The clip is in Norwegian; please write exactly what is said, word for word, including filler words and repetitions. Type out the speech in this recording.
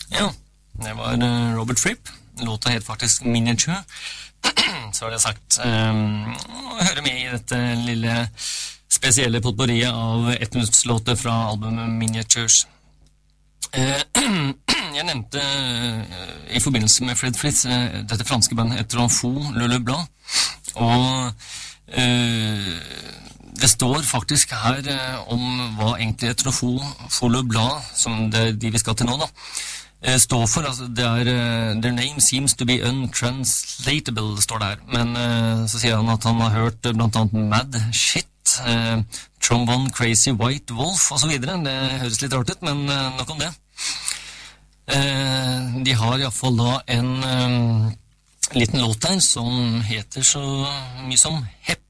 Ja, det var uh, Robert Fripp. Låta het faktisk Miniature. Så har det sagt. Um, hører med i dette lille spesielle potpourriet av ettminuttslåter fra albumet Miniatures. Uh, jeg nevnte uh, i forbindelse med Fred Fritz uh, dette franske bandet Etranfou Le Le Blanc. Og uh, det står faktisk her uh, om hva egentlig Etranfou Le Blanc, som det er de vi skal til nå da, står for, altså det er uh, their name seems to be untranslatable, står det her, men uh, så sier han at han har hørt uh, blant annet Mad Shit, uh, Trombone Crazy White Wolf og så videre. Det høres litt rart ut, men uh, nok om det. Uh, de har i hvert fall da en uh, liten låt her som heter så mye som Hep.